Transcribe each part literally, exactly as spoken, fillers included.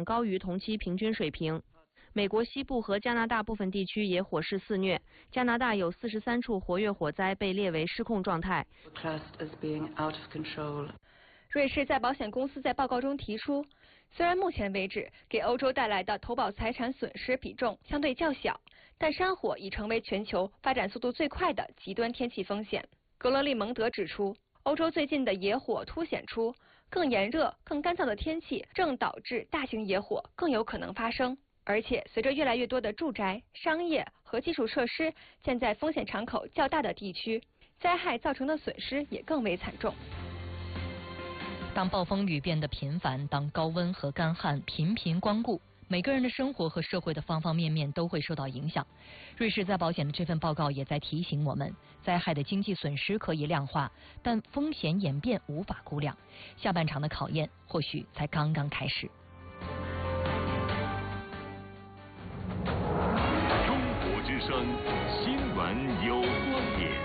高于同期平均水平。美国西部和加拿大部分地区野火势肆虐，加拿大有四十三处活跃火灾被列为失控状态。 瑞士再保险公司在报告中提出，虽然目前为止给欧洲带来的投保财产损失比重相对较小，但山火已成为全球发展速度最快的极端天气风险。格勒利蒙德指出，欧洲最近的野火凸显出更炎热、更干燥的天气正导致大型野火更有可能发生。而且，随着越来越多的住宅、商业和基础设施建在风险场口较大的地区，灾害造成的损失也更为惨重。 当暴风雨变得频繁，当高温和干旱频频光顾，每个人的生活和社会的方方面面都会受到影响。瑞士再保险的这份报告也在提醒我们，灾害的经济损失可以量化，但风险演变无法估量。下半场的考验或许才刚刚开始。 之声新闻有观点。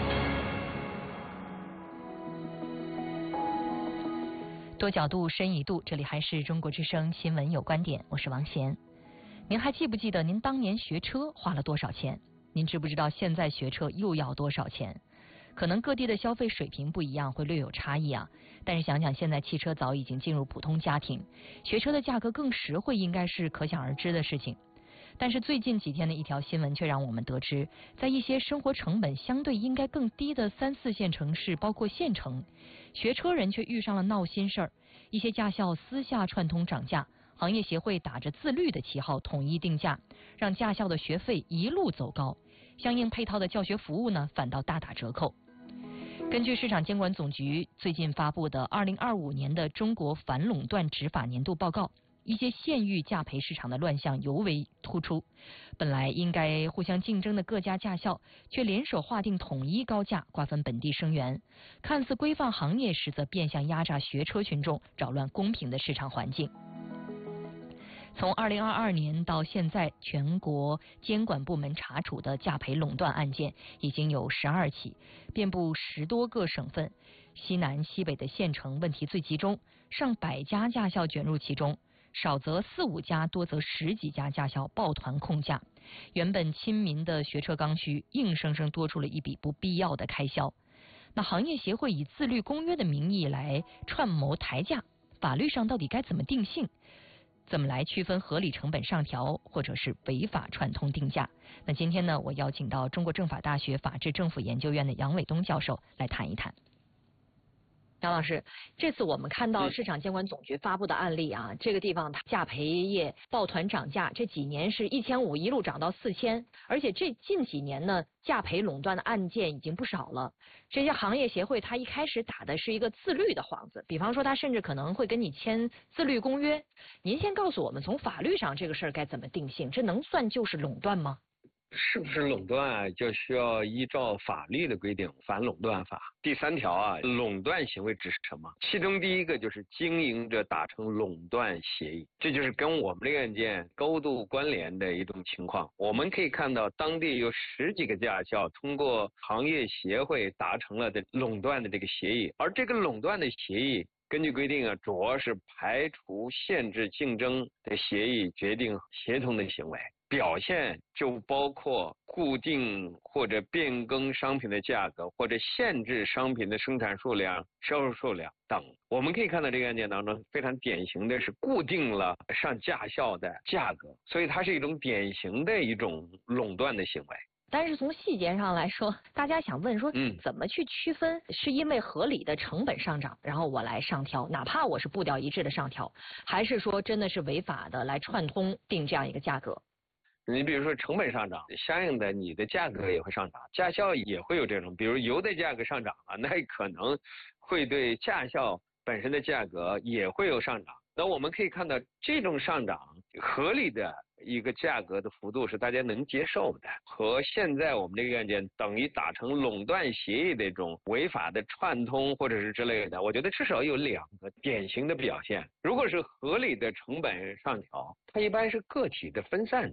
多角度，深一度，这里还是中国之声新闻有观点，我是王贤。您还记不记得您当年学车花了多少钱？您知不知道现在学车又要多少钱？可能各地的消费水平不一样，会略有差异啊。但是想想现在汽车早已经进入普通家庭，学车的价格更实惠，应该是可想而知的事情。但是最近几天的一条新闻却让我们得知，在一些生活成本相对应该更低的三四线城市，包括县城，学车人却遇上了闹心事儿。一些驾校私下串通涨价，行业协会打着自律的旗号统一定价，让驾校的学费一路走高，相应配套的教学服务呢反倒大打折扣。根据市场监管总局最近发布的二零二五年的中国反垄断执法年度报告，一些县域价培市场的乱象尤为突出。本来应该互相竞争的各家驾校，却联手划定统一高价，瓜分本地生源，看似规范行业，实则变相压榨学车群众，扰乱公平的市场环境。从二零二二年到现在，全国监管部门查处的价培垄断案件已经有十二起，遍布十多个省份，西南西北的县城问题最集中，上百家驾校卷入其中，少则四五家，多则十几家驾校抱团控价，原本亲民的学车刚需，硬生生多出了一笔不必要的开销。那行业协会以自律公约的名义来串谋抬价，法律上到底该怎么定性？怎么来区分合理成本上调或者是违法串通定价？那今天呢，我邀请到中国政法大学法治政府研究院的杨伟东教授来谈一谈。杨老师，这次我们看到市场监管总局发布的案例啊，这个地方价培业抱团涨价，这几年是一千五一路涨到四千，而且这近几年呢，价培垄断的案件已经不少了。这些行业协会它一开始打的是一个自律的幌子，比方说它甚至可能会跟你签自律公约。您先告诉我们，从法律上这个事儿该怎么定性？这能算就是垄断吗？ 是不是垄断啊，就需要依照法律的规定，反垄断法第三条啊，垄断行为指什么？其中第一个就是经营者达成垄断协议，这就是跟我们这个案件高度关联的一种情况。我们可以看到，当地有十几个驾校通过行业协会达成了的垄断的这个协议，而这个垄断的协议根据规定啊，主要是排除限制竞争的协议决定协同的行为。表现就包括固定或者变更商品的价格，或者限制商品的生产数量、销售数量等。我们可以看到这个案件当中非常典型的是固定了上驾校的价格，所以它是一种典型的一种垄断的行为。 但是从细节上来说，大家想问说， 嗯， 怎么去区分是因为合理的成本上涨，然后我来上调，哪怕我是步调一致的上调，还是说真的是违法的来串通定这样一个价格？ 你比如说成本上涨，相应的你的价格也会上涨，驾校也会有这种，比如油的价格上涨了，那可能会对驾校本身的价格也会有上涨。那我们可以看到，这种上涨合理的一个价格的幅度是大家能接受的，和现在我们这个案件等于达成垄断协议的这种违法的串通或者是之类的，我觉得至少有两个典型的表现。如果是合理的成本上调，它一般是个体的分散的。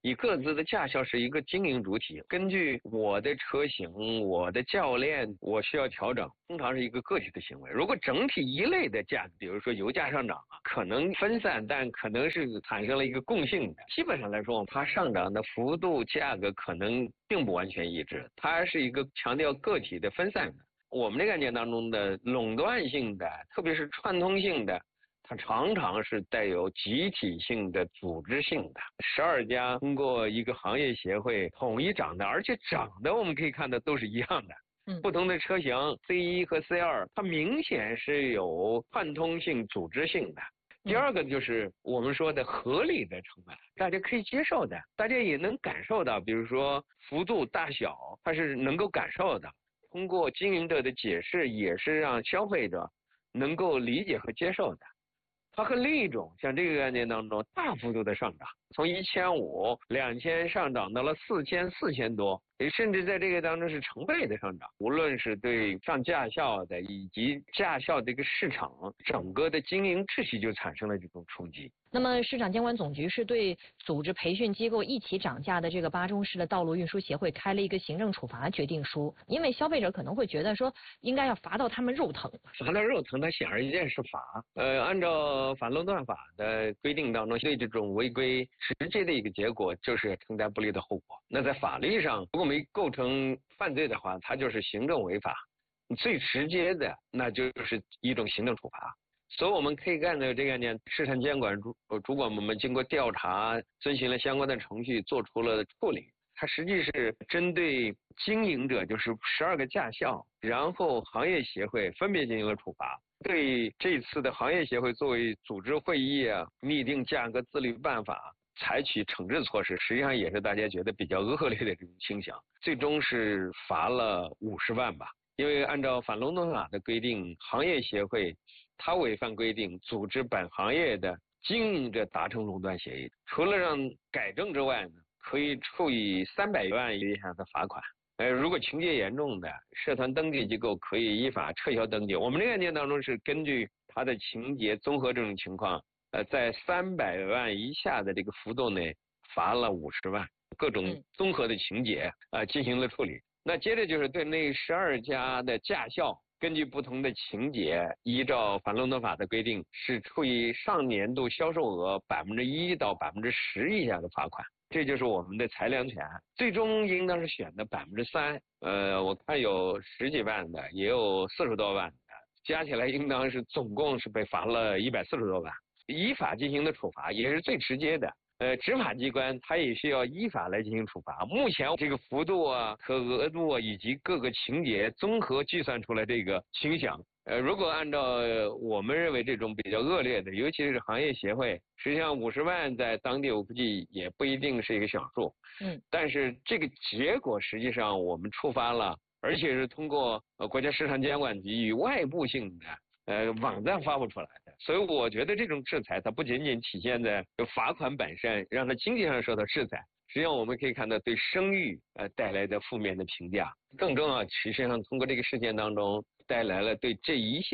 以各自的驾校是一个经营主体，根据我的车型、我的教练，我需要调整，通常是一个个体的行为。如果整体一类的价，比如说油价上涨啊，可能分散，但可能是产生了一个共性的。基本上来说，它上涨的幅度、价格可能并不完全一致，它是一个强调个体的分散的。我们这个案件当中的垄断性的，特别是串通性的，它常常是带有集体性的、组织性的。十二家通过一个行业协会统一涨的，而且涨的我们可以看到都是一样的。 嗯， 不同的车型 C 一 和 C 二，它明显是有串通性、组织性的。第二个就是我们说的合理的成本，大家可以接受的，大家也能感受到，比如说幅度大小，它是能够感受的。通过经营者的解释，也是让消费者能够理解和接受的。它和另一种像这个案件当中大幅度的上涨，从一千五、两千上涨到了四千、四千多，甚至在这个当中是成倍的上涨。无论是对上驾校的以及驾校这个市场整个的经营秩序就产生了这种冲击。 那么市场监管总局是对组织培训机构一起涨价的这个巴中市的道路运输协会开了一个行政处罚决定书，因为消费者可能会觉得说应该要罚到他们肉疼， 罚到肉疼，它显而易见是罚。呃，按照反垄断法的规定当中，对这种违规直接的一个结果就是承担不利的后果。那在法律上，如果没构成犯罪的话，它就是行政违法，最直接的那就是一种行政处罚。所以我们可以看到这个案件，市场监管主主管部门经过调查，遵循了相关的程序，做出了处理。它实际是针对经营者，就是十二个驾校，然后行业协会分别进行了处罚。对这次的行业协会作为组织会议啊，拟定价格自律办法，采取惩治措施，实际上也是大家觉得比较恶劣的这种倾向。最终是罚了五十万吧。因为按照反垄断法的规定，行业协会它违反规定，组织本行业的经营者达成垄断协议，除了让改正之外呢，可以处以三百万以下的罚款。呃，如果情节严重的，社团登记机构可以依法撤销登记。我们这个案件当中是根据它的情节综合这种情况，呃，在三百万以下的这个幅度内罚了五十万，各种综合的情节啊、呃、进行了处理。那接着就是对那十二家的驾校，根据不同的情节，依照反垄断法的规定，是处以上年度销售额百分之一到百分之十以下的罚款。这就是我们的裁量权，最终应当是选的百分之三。呃，我看有十几万的，也有四十多万的，加起来应当是总共是被罚了一百四十多万。依法进行的处罚也是最直接的。呃，执法机关它也需要依法来进行处罚。目前这个幅度啊、和额度啊以及各个情节综合计算出来这个倾向。呃，如果按照我们认为这种比较恶劣的，尤其是行业协会，实际上五十万在当地我估计也不一定是一个小数。 嗯， 但是这个结果实际上我们触发了，而且是通过呃国家市场监管局与外部性的呃网站发布出来的。所以我觉得这种制裁它不仅仅体现在罚款本身，让它经济上受到制裁，实际上我们可以看到对声誉呃带来的负面的评价。更重要，实际上通过这个事件当中带来了对这一系